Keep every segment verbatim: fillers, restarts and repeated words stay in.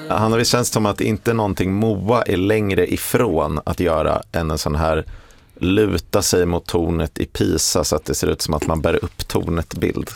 Hanna, det känns som att inte någonting Moa är längre ifrån att göra än en sån här luta sig mot tornet i Pisa så att det ser ut som att man bär upp tornet-bild.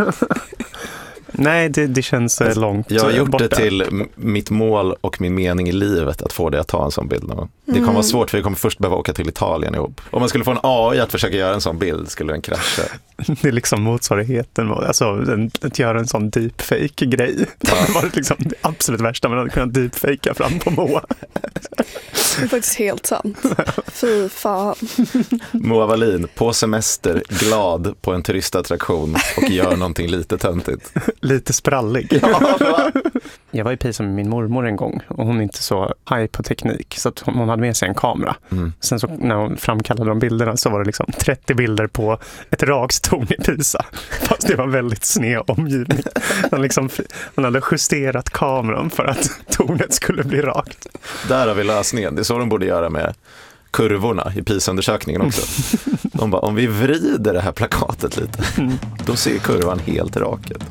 Nej, det, det känns alltså, långt jag har gjort borta. Det till m- mitt mål och min mening i livet att få det att ta en sån bild. Mm. Det kommer vara svårt för vi kommer först behöva åka till Italien ihop. Om man skulle få en A I att försöka göra en sån bild skulle den krascha. Det är liksom motsvarigheten, alltså en, att göra en sån deepfake-grej. Ja. Det var liksom det absolut värsta man hade kunnat deepfakea fram på Moa. Det är faktiskt helt sant. Fy fan. Moa Wallin på semester, glad på en turistattraktion och gör någonting lite töntigt. Lite sprallig. Ja, jag var i Pisa med min mormor en gång och hon är inte så high på teknik så att hon hade med sig en kamera. Mm. Sen så när hon framkallade de bilderna så var det liksom trettio bilder på ett rakstorn i Pisa. Fast det var väldigt sned omgivning. Hon, liksom, hon hade justerat kameran för att tornet skulle bli rakt. Där har vi lösningen. Det är så de borde göra med kurvorna i PISA-undersökningen också. De bara, om vi vrider det här plakatet lite, då ser kurvan helt rak ut.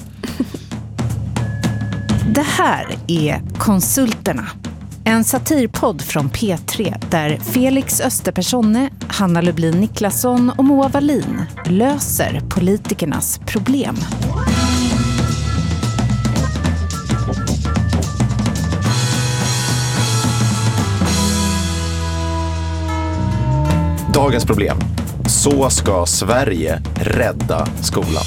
Det här är Konsulterna. En satirpodd från P tre där Felix Österpersonne, Hanna Lublin Niklasson och Moa Wallin löser politikernas problem. Dagens problem. Så ska Sverige rädda skolan.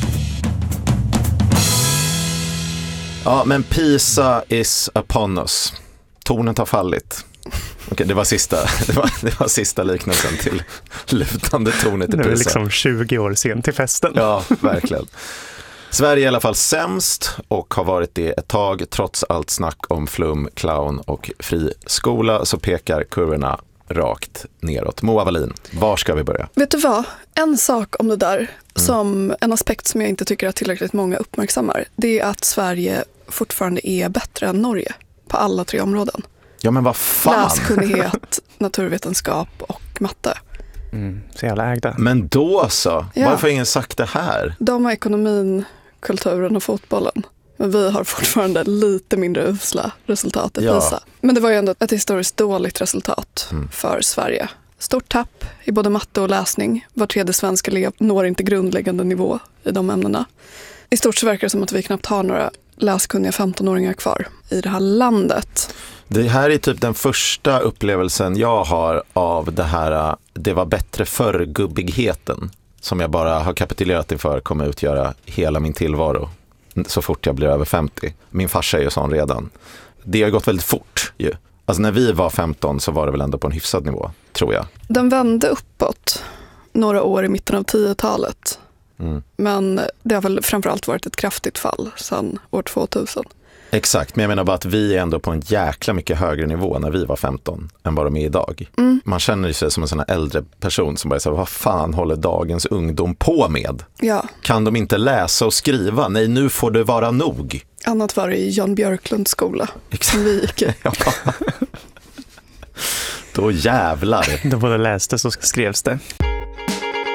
Ja, men Pisa is upon us. Tornet har fallit. Okej, det var sista, det var, det var sista liknelsen till lutande tornet i Pisa. Det är liksom tjugo år sent till festen. Ja, verkligen. Sverige är i alla fall sämst och har varit det ett tag. Trots allt snack om flum, clown och fri skola så pekar kurvorna rakt neråt. Moa Wallin, var ska vi börja? Vet du vad? En sak om det där, mm. som en aspekt som jag inte tycker att tillräckligt många uppmärksammar, det är att Sverige fortfarande är bättre än Norge på alla tre områden. Ja, men vad fan? Läskunnighet, naturvetenskap och matte. Mm, så jävla ägda. Men då så? Ja. Varför har ingen sagt det här? De har ekonomin, kulturen och fotbollen. Men vi har fortfarande lite mindre usla resultat i Pisa. Ja. Men det var ju ändå ett historiskt dåligt resultat mm. för Sverige. Stort tapp i både matte och läsning. Var tredje svensk elev når inte grundläggande nivå i de ämnena. I stort så verkar det som att vi knappt har några läskunniga femtonåringar kvar i det här landet. Det här är typ den första upplevelsen jag har av det här det var bättre för gubbigheten som jag bara har kapitulerat inför kommer utgöra hela min tillvaro så fort jag blir över femtio. Min farsa är ju sån redan. Det har gått väldigt fort ju. Alltså när vi var femton så var det väl ändå på en hyfsad nivå, tror jag. Den vände uppåt några år i mitten av tiotalet. Mm. Men det har väl framförallt varit ett kraftigt fall sedan år tvåtusen. Exakt, men jag menar bara att vi är ändå på en jäkla mycket högre nivå när vi var femton än vad de är idag. Mm. Man känner sig som en sån här äldre person som bara säger, vad fan håller dagens ungdom på med? Ja. Kan de inte läsa och skriva? Nej, nu får det vara nog. Annat var det i Jan Björklunds skola. Exakt. Som vi gick i. Ja. Då jävlar. Då både lästes och skrevs det.